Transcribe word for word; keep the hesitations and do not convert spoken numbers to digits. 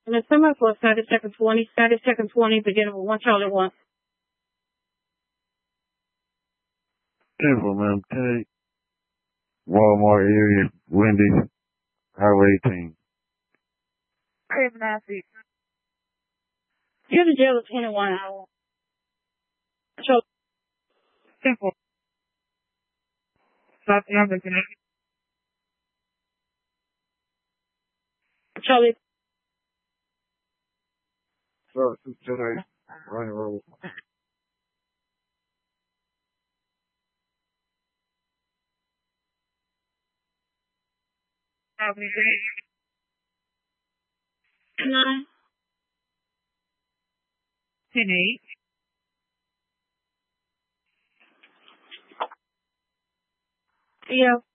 And it's similar for status second twenty, status second twenty, beginning with one Charlie one. Temple, man. Take Walmart area, Wendy's, Highway eighteen. Hey, Nancy. You're the jail of twenty-one hour. So, Simple. South London, Connecticut. Charlie. So, today, Running Road. Nine. Ten eight. Yeah.